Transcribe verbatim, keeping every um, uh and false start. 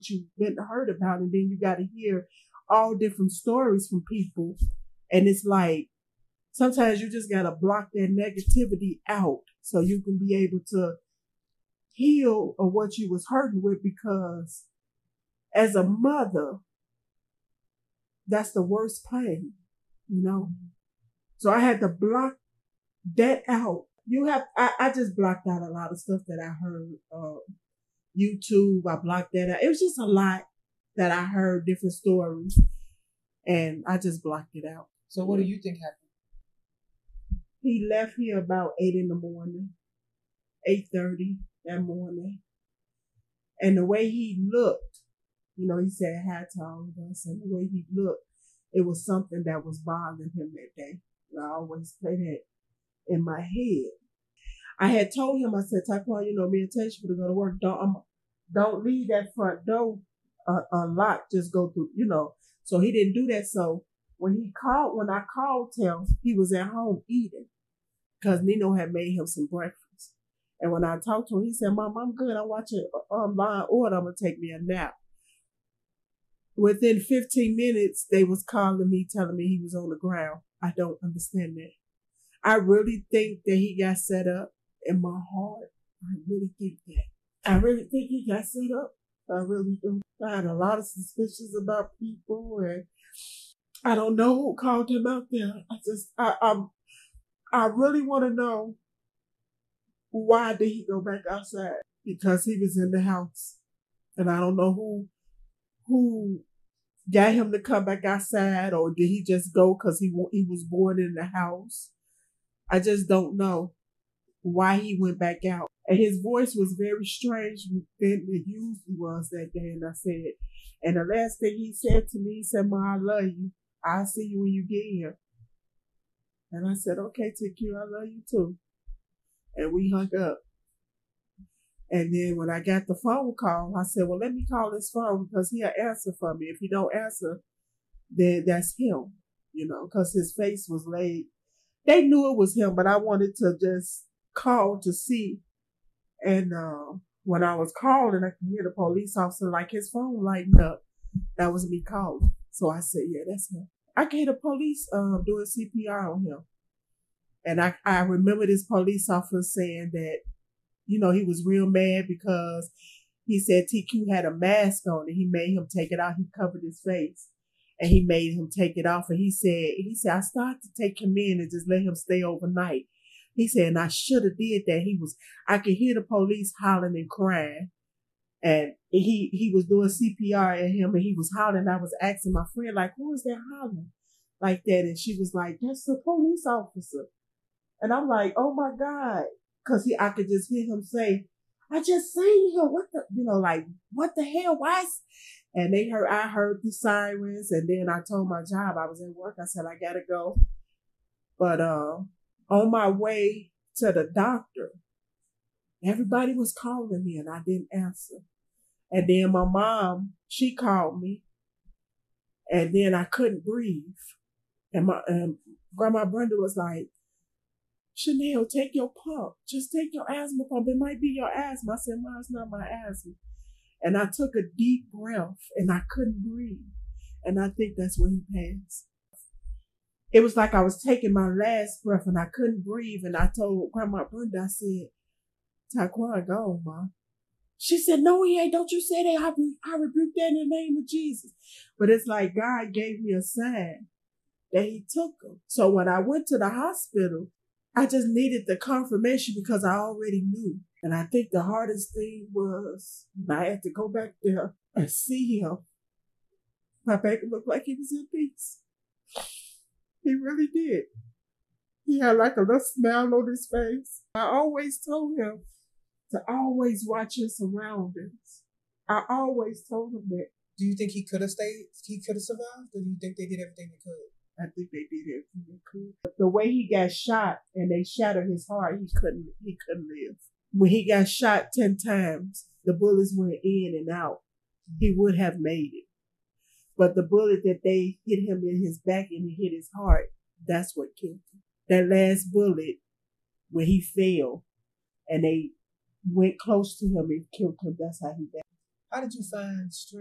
you've been heard about, and then you got to hear all different stories from people. And it's like, sometimes you just got to block that negativity out so you can be able to heal of what you was hurting with, because as a mother, that's the worst pain, you know? So I had to block that out. You have, I, I just blocked out a lot of stuff that I heard, uh, YouTube, I blocked that out. It was just a lot that I heard, different stories, and I just blocked it out. So what do you think happened? He left here about eight in the morning, eight thirty that morning. And the way he looked, you know, he said hi to all of us, and the way he looked, it was something that was bothering him that day. And I always play that in my head. I had told him, I said, Taquan, you know, me and Tasha to go to work. Don't, um, don't leave that front door uh, unlocked. Just go through, you know. So he didn't do that. So when he called, when I called him, he was at home eating because Nino had made him some breakfast. And when I talked to him, he said, Mom, I'm good. I'm watching um, Law and Order. I'm going to take me a nap. Within fifteen minutes, they was calling me, telling me he was on the ground. I don't understand that. I really think that he got set up in my heart. I really think that. I really think he got set up. I really do. I had a lot of suspicions about people, and I don't know who called him out there. I just, I, I'm, I really want to know, why did he go back outside? Because he was in the house, and I don't know who, who got him to come back outside, or did he just go because he he was born in the house? I just don't know why he went back out. And his voice was very strange than it usually was that day. And I said, and the last thing he said to me, he said, Ma, I love you. I'll see you when you get here. And I said, okay, T Q, I love you too. And we hung up. And then when I got the phone call, I said, well, let me call his phone because he'll answer for me. If he don't answer, then that's him, you know, because his face was laid. They knew it was him, but I wanted to just call to see. And uh, when I was calling, I could hear the police officer, like his phone lighting up. That was me calling. So I said, yeah, that's him. I could hear the police uh, doing C P R on him. And I, I remember this police officer saying that, you know, he was real mad because he said T Q had a mask on and he made him take it out. He covered his face and he made him take it off. And he said, he said, I started to take him in and just let him stay overnight. He said, and I should have did that. He was, I could hear the police hollering and crying. And he, he was doing C P R at him and he was hollering. I was asking my friend, like, who is that hollering like that? And she was like, that's the police officer. And I'm like, oh my God. Cause he, I could just hear him say, I just seen him. What the, you know, like, what the hell? Why? And they heard, I heard the sirens. And then I told my job, I was at work. I said, I gotta go. But, uh, on my way to the doctor, everybody was calling me and I didn't answer. And then my mom, she called me and then I couldn't breathe. And my, um, Grandma Brenda was like, Chanel, take your pump. Just take your asthma pump. It might be your asthma. I said, Mom, it's not my asthma. And I took a deep breath and I couldn't breathe. And I think that's when he passed. It was like I was taking my last breath and I couldn't breathe. And I told Grandma Brenda, I said, Taquan, go, Mom. She said, no, he ain't. Don't you say that. I, I rebuke that in the name of Jesus. But it's like God gave me a sign that he took him. So when I went to the hospital, I just needed the confirmation because I already knew. And I think the hardest thing was I had to go back there and see him. My baby looked like he was in peace. He really did. He had like a little smile on his face. I always told him to always watch his surroundings. I always told him that. Do you think he could have stayed? He could have survived? Or do you think they did everything they could? I think they did everything they could. The way he got shot and they shattered his heart, he couldn't, he couldn't live. When he got shot ten times, the bullets went in and out. He would have made it. But the bullet that they hit him in his back and it hit his heart, that's what killed him. That last bullet, when he fell and they went close to him and killed him, that's how he died. How did you find strength?